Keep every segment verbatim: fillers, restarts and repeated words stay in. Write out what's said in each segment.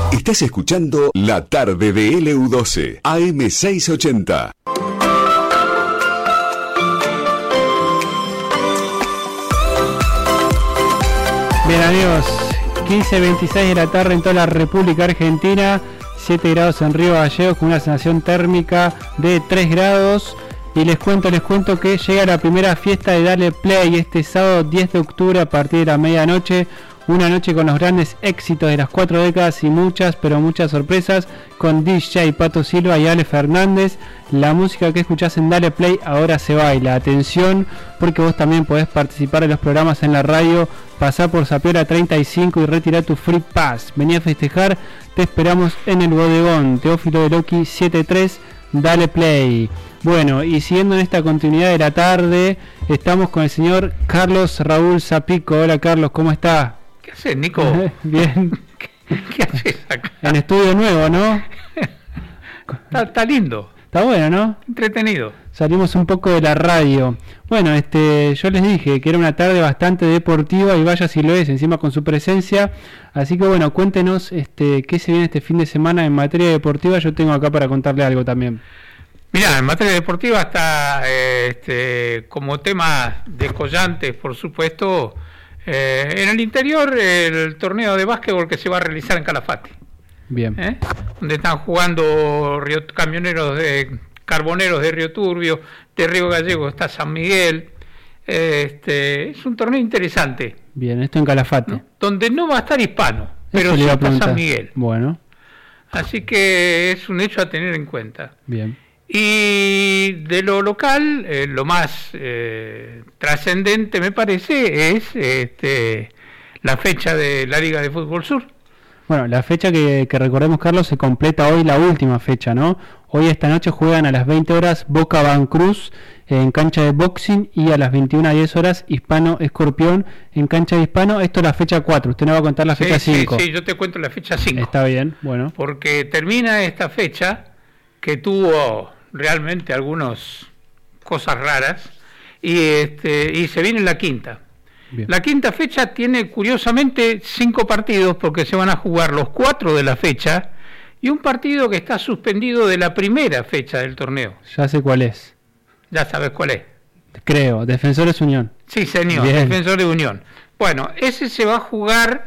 Estás escuchando La Tarde de L U doce, A M seiscientos ochenta. Bien, amigos, quince veintiséis de la tarde en toda la República Argentina, siete grados en Río Gallegos con una sensación térmica de tres grados. Y les cuento, les cuento que llega la primera fiesta de Dale Play este sábado diez de octubre a partir de la medianoche. Una noche con los grandes éxitos de las cuatro décadas y muchas, pero muchas sorpresas con D J Pato Silva y Ale Fernández. La música que escuchás en Dale Play ahora se baila. Atención, porque vos también podés participar en los programas en la radio. Pasá por Zapiola treinta y cinco y retira tu Free Pass. Vení a festejar, te esperamos en el bodegón Teófilo de Loki setenta y tres. Dale Play. Bueno, y siguiendo en esta continuidad de la tarde, estamos con el señor Carlos Raúl Zapico. Hola Carlos, ¿cómo está? ¿Qué haces, Nico? Bien. ¿Qué, qué haces acá? En estudio nuevo, ¿no? Está, está lindo. Está bueno, ¿no? Entretenido. Salimos un poco de la radio. Bueno, este, yo les dije que era una tarde bastante deportiva y vaya si lo es, encima con su presencia. Así que bueno, cuéntenos este, qué se viene este fin de semana en materia deportiva. Yo tengo acá para contarle algo también. Mirá, en materia deportiva está eh, este, como tema descollantes, por supuesto, eh, en el interior el torneo de básquetbol que se va a realizar en Calafate. Bien. ¿Eh? Donde están jugando Río, camioneros de carboneros de Río Turbio, de Río Gallego está San Miguel. Este, es un torneo interesante. Bien, esto en Calafate. ¿No? Donde no va a estar Hispano, pero sí está San Miguel. Bueno. Así que es un hecho a tener en cuenta. Bien. Y de lo local, eh, lo más eh, trascendente me parece es este, la fecha de la Liga de Fútbol Sur. Bueno, la fecha que, que recordemos, Carlos, se completa hoy, la última fecha, ¿no? Hoy esta noche juegan a las veinte horas Boca Bancruz en cancha de boxing y a las veintiuna a diez horas Hispano Escorpión en cancha de Hispano. Esto es la fecha cuatro, usted nos va a contar la sí, fecha cinco. Sí, sí, yo te cuento la fecha cinco. Está bien, bueno. Porque termina esta fecha que tuvo realmente algunas cosas raras y, este, y se viene la quinta. Bien. La quinta fecha tiene curiosamente cinco partidos porque se van a jugar los cuatro de la fecha y un partido que está suspendido de la primera fecha del torneo. Ya sé cuál es. Ya sabes cuál es. Creo, Defensores Unión. Sí, señor, Bien. Defensores Unión. Bueno, ese se va a jugar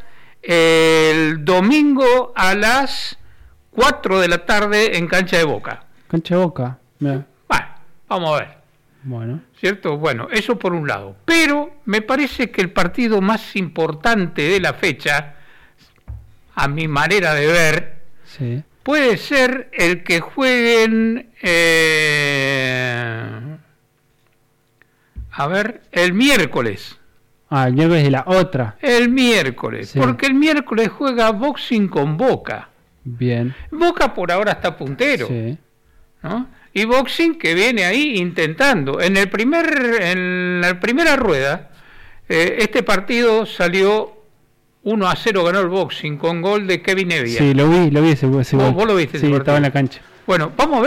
el domingo a las cuatro de la tarde en cancha de Boca. Cancha de Boca. Mira. Bueno, vamos a ver. Bueno. ¿Cierto? Bueno, eso por un lado. Pero me parece que el partido más importante de la fecha, a mi manera de ver, sí, puede ser el que jueguen, eh, a ver, el miércoles. Ah, el miércoles de la otra. El miércoles, sí. Porque el miércoles juega Boxing con Boca. Bien. Boca por ahora está puntero. Sí. ¿No? Y Boxing que viene ahí intentando. En el primer, en la primera rueda, eh, este partido salió uno a cero, ganó el Boxing con gol de Kevin Evia. Sí, lo vi, lo vi ese, ese ¿Vos, gol. vos lo viste? Sí, estaba en la cancha. Bueno, vamos a ver.